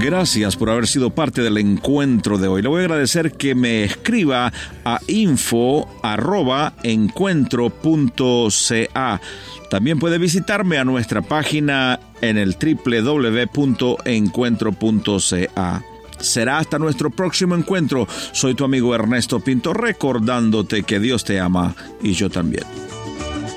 Gracias por haber sido parte del encuentro de hoy. Le voy a agradecer que me escriba a info@encuentro.ca. También puede visitarme a nuestra página en el www.encuentro.ca. Será hasta nuestro próximo encuentro. Soy tu amigo Ernesto Pinto, recordándote que Dios te ama y yo también.